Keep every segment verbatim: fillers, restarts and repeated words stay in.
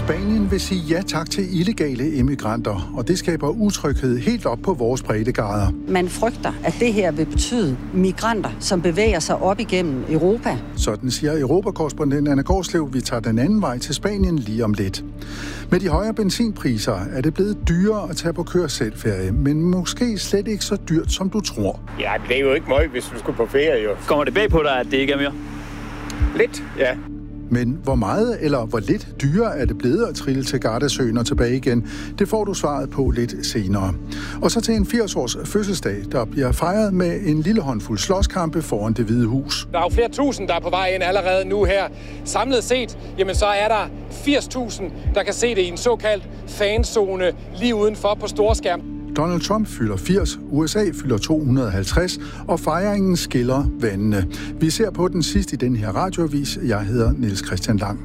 Spanien vil sige ja tak til illegale immigranter, og det skaber utryghed helt op på vores breddegrader. Man frygter, at det her vil betyde migranter, som bevæger sig op igennem Europa. Sådan siger Europakorrespondent Anna Gårdslev. Vi tager den anden vej til Spanien lige om lidt. Med de højere benzinpriser er det blevet dyrere at tage på kør-selv-ferie, men måske slet ikke så dyrt, som du tror. Ja, det er jo ikke meget, hvis du skulle på ferie, jo. Kommer det bag på dig, at det ikke er mere? Lidt, ja. Men hvor meget eller hvor lidt dyrere er det blevet at trille til Gardasøen og tilbage igen? Det får du svaret på lidt senere. Og så til en firs-års fødselsdag, der bliver fejret med en lille håndfuld slåskampe foran Det Hvide Hus. Der er jo flere tusind, der er på vej ind allerede nu her. Samlet set, jamen så er der firs tusind, der kan se det i en såkaldt fanzone lige udenfor på storskærm. Donald Trump fylder firs, U S A fylder to hundrede og halvtreds, og fejringen skiller vandene. Vi ser på den sidste i den her radioavis. Jeg hedder Niels Christian Lang.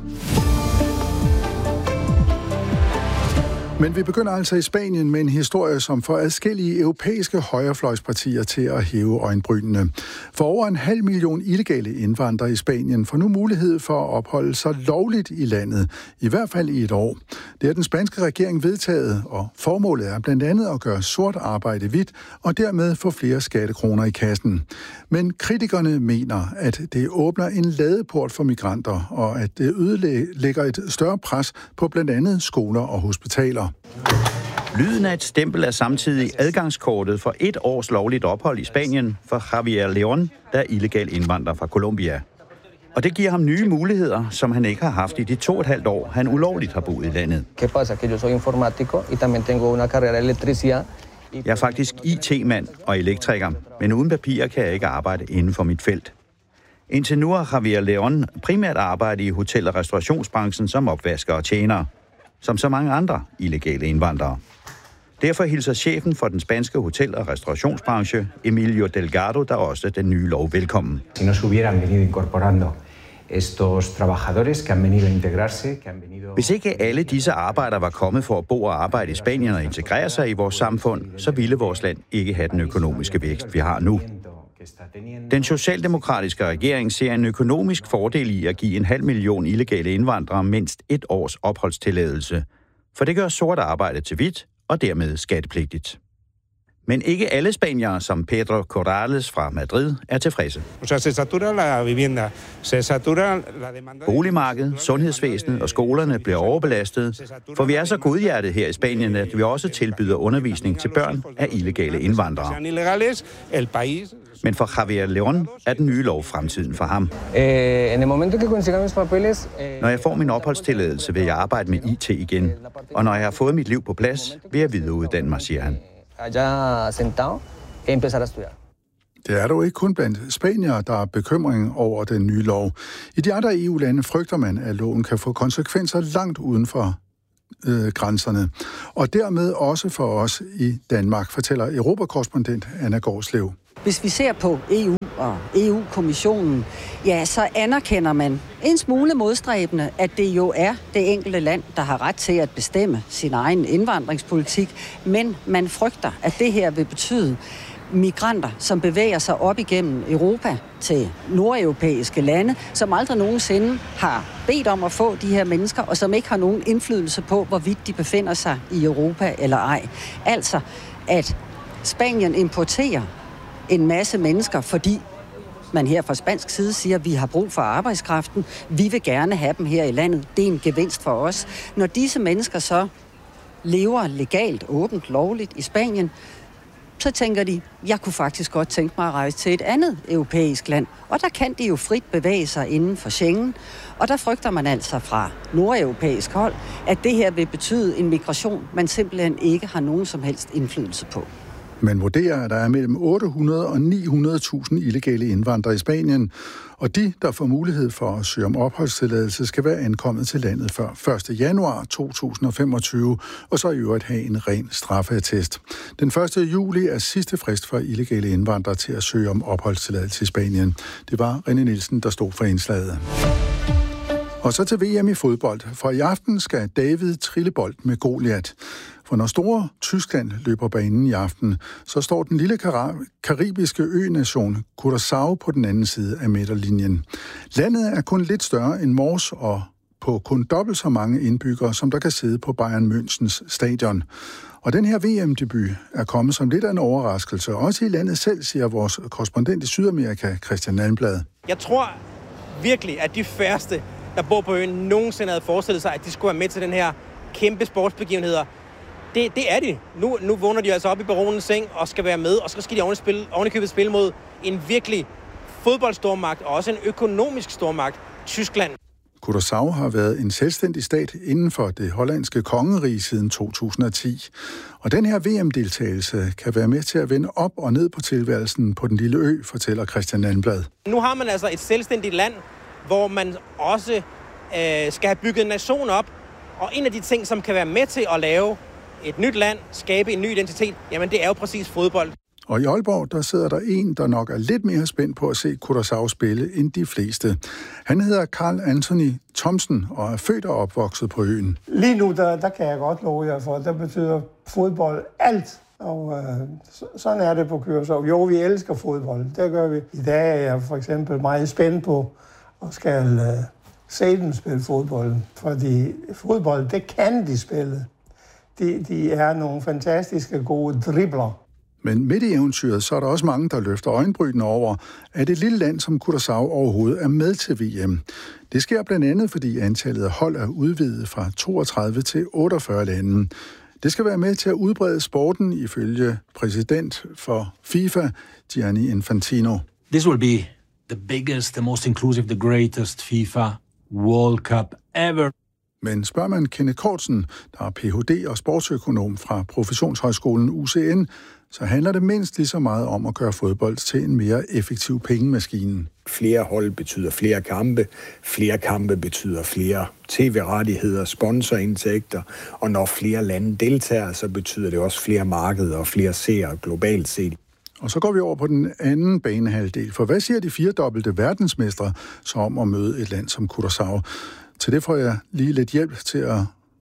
Men vi begynder altså i Spanien med en historie, som får adskillige europæiske højrefløjspartier til at hæve øjenbrynene. For over en halv million illegale indvandrere i Spanien får nu mulighed for at opholde sig lovligt i landet, i hvert fald i et år. Det er den spanske regering vedtaget, og formålet er blandt andet at gøre sort arbejde hvidt og dermed få flere skattekroner i kassen. Men kritikerne mener, at det åbner en ladeport for migranter, og at det ødelægger et større pres på blandt andet skoler og hospitaler. Lyden af et stempel er samtidig adgangskortet for et års lovligt ophold i Spanien for Javier León, der er illegal indvandrer fra Colombia. Og det giver ham nye muligheder, som han ikke har haft i de to og et halvt år, han ulovligt har boet i landet. ¿Qué pasa? Que yo soy informático y también tengo una carrera de electricidad. Jeg er faktisk I T-mand og elektriker, men uden papirer kan jeg ikke arbejde inden for mit felt. Indtil nu har Javier León primært arbejdet i hotel- og restaurationsbranchen som opvasker og tjener, som så mange andre illegale indvandrere. Derfor hilser chefen for den spanske hotel- og restaurationsbranche, Emilio Delgado, der også den nye lov velkommen. Si no se hubieran venido incorporando estos trabajadores que han venido a integrarse, que han venido... Hvis ikke alle disse arbejdere var kommet for at bo og arbejde i Spanien og integrere sig i vores samfund, så ville vores land ikke have den økonomiske vækst, vi har nu. Den socialdemokratiske regering ser en økonomisk fordel i at give en halv million illegale indvandrere mindst et års opholdstilladelse, for det gør sort arbejde til hvidt og dermed skattepligtigt. Men ikke alle spaniere, som Pedro Corrales fra Madrid, er tilfredse. Boligmarkedet, sundhedsvæsenet og skolerne bliver overbelastet, for vi er så godhjertet her i Spanien, at vi også tilbyder undervisning til børn af illegale indvandrere. Men for Javier León er den nye lov fremtiden for ham. Når jeg får min opholdstilladelse, vil jeg arbejde med I T igen. Og når jeg har fået mit liv på plads, vil jeg videreuddanne mig, siger han. Det er dog ikke kun blandt spaniere, der er bekymring over den nye lov. I de andre E U-lande frygter man, at loven kan få konsekvenser langt uden for øh, grænserne. Og dermed også for os i Danmark, fortæller Europakorrespondent Anna Gårdslev. Hvis vi ser på E U og E U-kommissionen, ja, så anerkender man en smule modstræbende, at det jo er det enkelte land, der har ret til at bestemme sin egen indvandringspolitik, men man frygter, at det her vil betyde migranter, som bevæger sig op igennem Europa til nordeuropæiske lande, som aldrig nogensinde har bedt om at få de her mennesker, og som ikke har nogen indflydelse på, hvorvidt de befinder sig i Europa eller ej. Altså, at Spanien importerer en masse mennesker, fordi man her fra spansk side siger, at vi har brug for arbejdskraften, vi vil gerne have dem her i landet, det er en gevinst for os. Når disse mennesker så lever legalt, åbent, lovligt i Spanien, så tænker de, jeg kunne faktisk godt tænke mig at rejse til et andet europæisk land, og der kan de jo frit bevæge sig inden for Schengen, og der frygter man altså fra nordeuropæisk hold, at det her vil betyde en migration, man simpelthen ikke har nogen som helst indflydelse på. Man vurderer, at der er mellem otte hundrede og ni hundrede tusind illegale indvandrere i Spanien, og de, der får mulighed for at søge om opholdstilladelse, skal være ankommet til landet før første januar to tusind og femogtyve, og så i øvrigt have en ren straffeattest. Den første juli er sidste frist for illegale indvandrere til at søge om opholdstilladelse i Spanien. Det var René Nielsen, der stod for indslaget. Og så til V M i fodbold, for i aften skal David trille bold med Goliat. For når store Tyskland løber banen i aften, så står den lille kar- karibiske ø-nation Curaçao på den anden side af midterlinjen. Landet er kun lidt større end Mors, og på kun dobbelt så mange indbyggere, som der kan sidde på Bayern Münchens stadion. Og den her V M-debut er kommet som lidt af en overraskelse, også i landet selv, siger vores korrespondent i Sydamerika, Christian Almblad. Jeg tror virkelig, at de færreste, der bor på øen, nogensinde havde forestillet sig, at de skulle være med til den her kæmpe sportsbegivenheder. Det, det er de. Nu, nu vågner de altså op i baronens seng og skal være med, og så skal de oven i spil, oven i købet spille mod en virkelig fodboldstormagt og også en økonomisk stormagt, Tyskland. Curaçao har været en selvstændig stat inden for det hollandske kongerige siden to tusind og ti. Og den her V M-deltagelse kan være med til at vende op og ned på tilværelsen på den lille ø, fortæller Christian Almblad. Nu har man altså et selvstændigt land, hvor man også øh, skal have bygget en nation op. Og en af de ting, som kan være med til at lave et nyt land, skabe en ny identitet, jamen det er jo præcis fodbold. Og i Aalborg, der sidder der en, der nok er lidt mere spændt på at se Curaçao spille end de fleste. Han hedder Carl Anthony Thomsen og er født og opvokset på øen. Lige nu, der, der kan jeg godt love jer for, der betyder fodbold alt. Og øh, sådan er det på Curaçao. Jo, vi elsker fodbold, det gør vi. I dag er jeg for eksempel meget spændt på at skal øh, se dem spille fodbold. Fordi fodbold, det kan de spille. De, de er nogle fantastiske gode dribler. Men midt i eventyret, så er der også mange, der løfter øjenbrynene over, at et lille land som Curaçao overhovedet er med til V M. Det sker blandt andet, fordi antallet af hold er udvidet fra toogtredive til otteogfyrre lande. Det skal være med til at udbrede sporten, ifølge præsident for FIFA, Gianni Infantino. This will be the biggest, the most inclusive, the greatest FIFA World Cup ever. Men spørger man Kenneth Kortsen, der er P H D og sportsøkonom fra Professionshøjskolen U C N, så handler det mindst lige så meget om at gøre fodbold til en mere effektiv pengemaskine. Flere hold betyder flere kampe, flere kampe betyder flere tv-rettigheder, sponsorindtægter, og når flere lande deltager, så betyder det også flere markeder og flere seere globalt set. Og så går vi over på den anden banehalvdel, for hvad siger de firedobbelte verdensmestre så om at møde et land som Curaçao? Til det får jeg lige lidt hjælp til at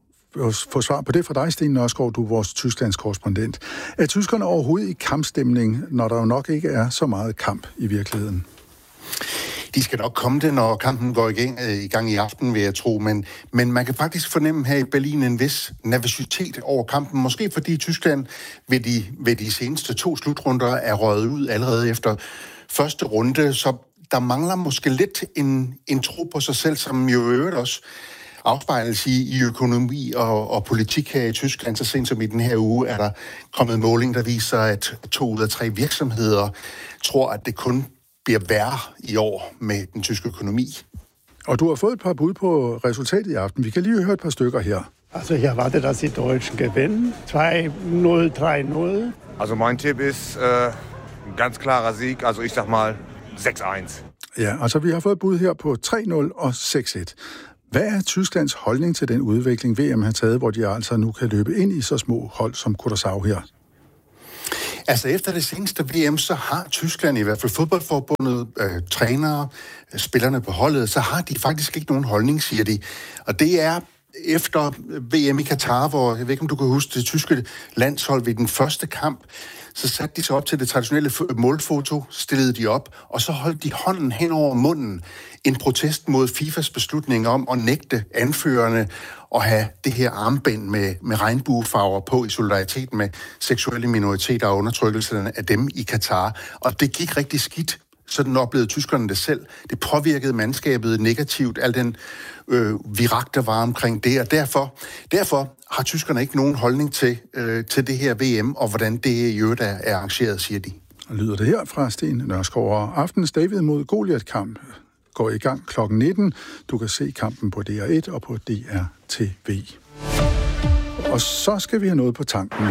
få svar på det fra dig, Sten Nørskov, du er vores Tysklands korrespondent. Er tyskerne overhovedet i kampstemning, når der jo nok ikke er så meget kamp i virkeligheden? De skal nok komme det, når kampen går i gang, i gang i aften, vil jeg tro. Men, men man kan faktisk fornemme her i Berlin en vis nervøsitet over kampen. Måske fordi Tyskland ved de, ved de seneste to slutrunder er røget ud allerede efter første runde. Så der mangler måske lidt en, en tro på sig selv, som jo øvrigt også afspejles i, i økonomi og, og politik her i Tyskland. Så sent som i den her uge er der kommet måling, der viser, at to ud af tre virksomheder tror, at det kun bliver værre i år med den tyske økonomi. Og du har fået et par bud på resultatet i aften. Vi kan lige høre et par stykker her. Also ich erwarte, dass die Deutschen gewinnen. zwei null, drei null. Also mein Tipp ist äh, ein ganz klarer Sieg. Also ich sag mal seks et. Ja, altså vi har fået et bud her på tre nul og seks et. Hvad er Tysklands holdning til den udvikling, V M har taget, hvor de altså nu kan løbe ind i så små hold som Curaçao her? Altså efter det seneste V M, så har Tyskland, i hvert fald fodboldforbundet, øh, trænere, spillerne på holdet, så har de faktisk ikke nogen holdning, siger de. Og det er efter V M i Katar, hvor, jeg ved ikke om du kan huske, det tyske landshold ved den første kamp, så satte de sig op til det traditionelle målfoto, stillede de op, og så holdt de hånden hen over munden. En protest mod FIFAs beslutning om at nægte anførerne at have det her armbind med, med regnbuefarver på i solidaritet med seksuelle minoriteter og undertrykkelserne af dem i Katar. Og det gik rigtig skidt. Sådan oplevede tyskerne det selv. Det påvirkede mandskabet negativt, al den øh, virak, der var omkring det. Og derfor, derfor har tyskerne ikke nogen holdning til, øh, til det her V M, og hvordan det i øvrigt er, er arrangeret, siger de. Og lyder det her fra Sten Nørskov. Og aftens David mod Goliath-kamp går i gang klokken nitten. Du kan se kampen på D R et og på D R T V. Og så skal vi have noget på tanken.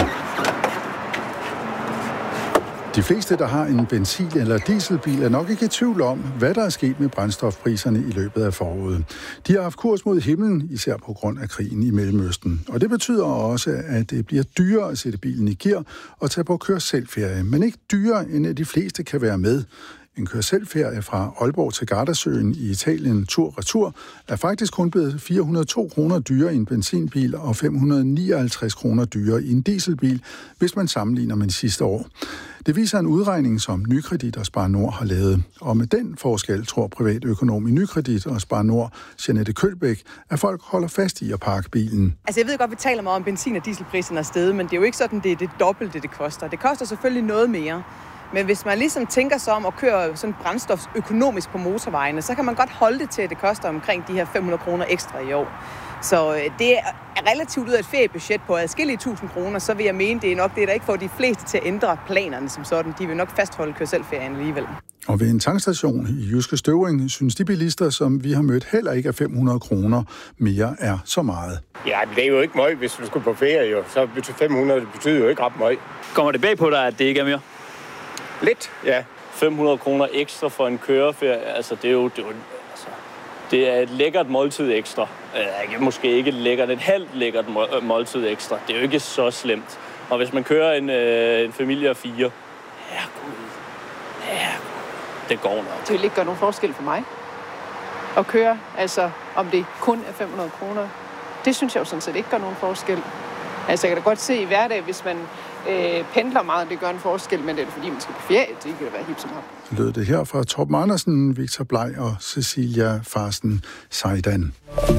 De fleste, der har en benzin- eller dieselbil, er nok ikke i tvivl om, hvad der er sket med brændstofpriserne i løbet af foråret. De har haft kurs mod himlen, især på grund af krigen i Mellemøsten. Og det betyder også, at det bliver dyrere at sætte bilen i gear og tage på kør-selv-ferie, men ikke dyrere, end at de fleste kan være med. En kør-selv-ferie fra Aalborg til Gardasøen i Italien tur-retur er faktisk kun blevet fire hundrede og to kroner dyrere i en benzinbil og fem hundrede og nioghalvtreds kroner dyrere i en dieselbil, hvis man sammenligner med de sidste år. Det viser en udregning, som Nykredit og Spar Nord har lavet. Og med den forskel tror privatøkonom i Nykredit og Spar Nord, Jeanette Kølbæk, at folk holder fast i at parke bilen. Altså jeg ved godt, vi taler meget om benzin- og dieselpriserne er steget, men det er jo ikke sådan, det er det dobbelte, det koster. Det koster selvfølgelig noget mere. Men hvis man ligesom tænker sig om at køre sådan brændstof økonomisk på motorvejene, så kan man godt holde det til, at det koster omkring de her fem hundrede kroner ekstra i år. Så det er relativt ud af et feriebudget på adskillige tusind kroner, så vil jeg mene, det er nok det, der ikke får de fleste til at ændre planerne som sådan. De vil nok fastholde kør-selv-ferien alligevel. Og ved en tankstation i Jyske Støvring synes de bilister, som vi har mødt, heller ikke, at fem hundrede kroner mere er så meget. Ja, men det er jo ikke meget, hvis du skulle på ferie, jo. Så betyder fem hundrede betyder jo ikke ret meget. Kommer det bag på dig, at det ikke er mere? Lidt, ja. fem hundrede kroner ekstra for en køreferie, altså det er jo... Det er jo altså, det er et lækkert måltid ekstra. Øh, måske ikke lækkert, et halvt lækkert måltid ekstra. Det er jo ikke så slemt. Og hvis man kører en, øh, en familie af fire, herregud, herregud, det går nok. Det vil ikke gøre nogen forskel for mig at køre, altså om det kun er fem hundrede kroner. Det synes jeg jo sådan set ikke gør nogen forskel. Altså jeg kan da godt se i hverdag, hvis man øh, pendler meget, det gør en forskel, men det er fordi, man skal på ferie, det kan da være hip som ham. Lød det her fra Torben Andersen, Victor Blej og Cecilia Farsten Seidan.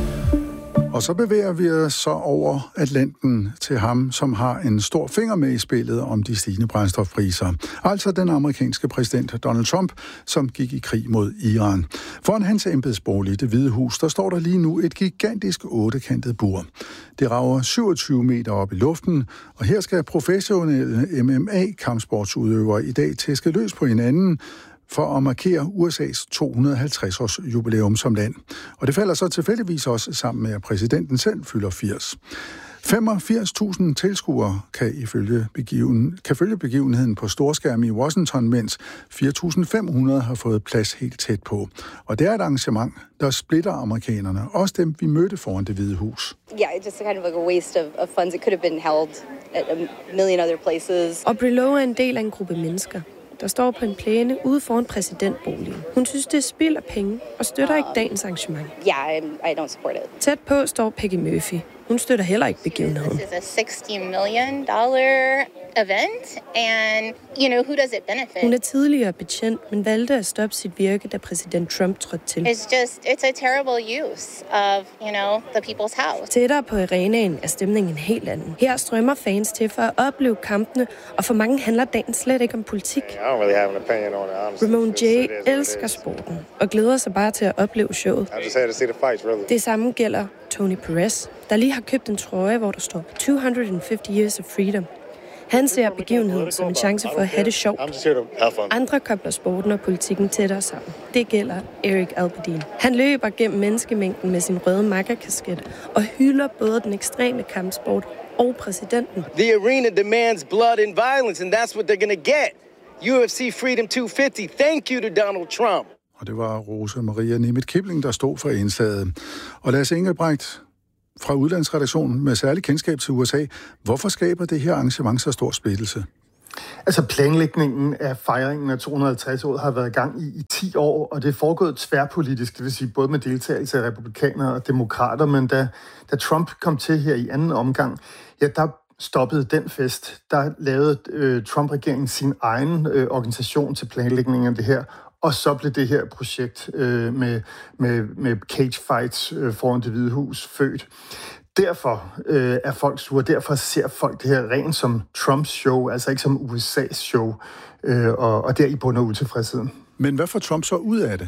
Og så bevæger vi os så over Atlanten til ham, som har en stor finger med i spillet om de stigende brændstofpriser. Altså den amerikanske præsident Donald Trump, som gik i krig mod Iran. Foran hans embedsbolig, Det Hvide Hus, der står der lige nu et gigantisk ottekantet bur. Det rager syvogtyve meter op i luften, og her skal professionelle M M A-kampsportsudøvere i dag tæske løs på hinanden, for at markere U S A's to hundrede og halvtreds års jubilæum som land. Og det falder så tilfældigvis også sammen med, at præsidenten selv fylder firs. femogfirs tusind tilskuere kan, ifølge begiven, kan følge begivenheden på storskærm i Washington, mens fire tusind fem hundrede har fået plads helt tæt på. Og det er et arrangement, der splitter amerikanerne, også dem, vi mødte foran Det Hvide Hus. Yeah, it's just kind of like a waste of, of funds. It could have been held at a million other places. Og Brilo er en del af en gruppe mennesker, der står på en plæne ude foran præsidentboligen. Hun synes, det er spild af penge og støtter ikke dagens arrangement. Yeah, I, I don't support it. Tæt på står Peggy Murphy. Hun støtter heller ikke begivenheden. This is a sixty million dollar event, and you know, who does it benefit? Hun er tidligere betjent, men valgte at stoppe sit virke, da præsident Trump trådte til. It's just, it's a terrible use of, you know, the people's house. Tættere på arenaen er stemningen en helt anden. Her strømmer fans til for at opleve kampene, og for mange handler dagen slet ikke om politik. I don't really have an opinion on it, honestly. Ramon J. elsker sporten og glæder sig bare til at opleve showet. I just had to see the fights, really. Det samme gælder Tony Perez, der lige har købt en trøje, hvor der står two hundred fifty years of freedom. Han ser begivenheden som en chance for at have det sjovt. Andre kobler sporten og politikken tættere sammen. Det gælder Eric Alperdin. Han løber gennem menneskemængden med sin røde makkerkasket og hylder både den ekstreme kampsport og præsidenten. The arena demands blood and violence, and that's what they're gonna get. U F C Freedom two fifty. Thank you to Donald Trump. Og det var Rosa Maria Nemeth Kibling, der stod for indslaget. Og Lasse Engelbrecht fra udlandsredaktionen med særlig kendskab til U S A. Hvorfor skaber det her arrangement så stor splittelse? Altså planlægningen af fejringen af to hundrede og halvtreds år har været i gang i, i ti år, og det er foregået tværpolitisk, det vil sige både med deltagelse af republikanere og demokrater, men da, da Trump kom til her i anden omgang, ja, der stoppede den fest. Der lavede øh, Trump-regeringen sin egen øh, organisation til planlægningen af det her, og så blev det her projekt øh, med, med, med cage fights øh, foran Det Hvide Hus født. Derfor øh, er folk sure, derfor ser folk det her rent som Trumps show, altså ikke som U S A's show, øh, og, og der i bunder utilfredsheden. Men hvad får Trump så ud af det?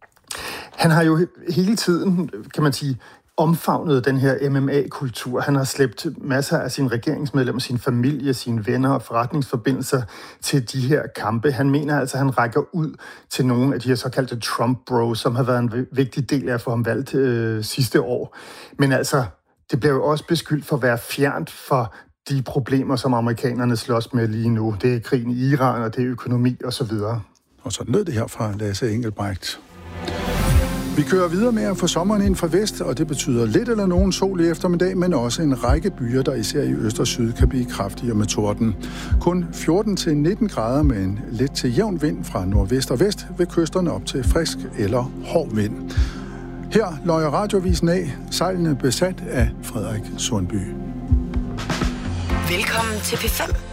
Han har jo hele tiden, kan man sige, omfavnet den her M M A-kultur. Han har slæbt masser af sine regeringsmedlemmer, sin familie, sine venner og forretningsforbindelser til de her kampe. Han mener altså, at han rækker ud til nogle af de her såkaldte Trump-bros, som har været en vigtig del af at få ham valgt øh, sidste år. Men altså, det bliver jo også beskyldt for at være fjernt for de problemer, som amerikanerne slås med lige nu. Det er krigen i Iran, og det er økonomi osv. Og så lød det her fra Lasse Engelbrecht. Vi kører videre med at få sommeren ind fra vest, og det betyder lidt eller nogen sol i eftermiddag, men også en række byer, der især i øst og syd kan blive kraftigere med torden. Kun fjorten til nitten grader med en let til jævn vind fra nordvest og vest ved kysterne op til frisk eller hård vind. Her løjer radiovisen af, sejlene besat af Frederik Sundby. Velkommen til P fem.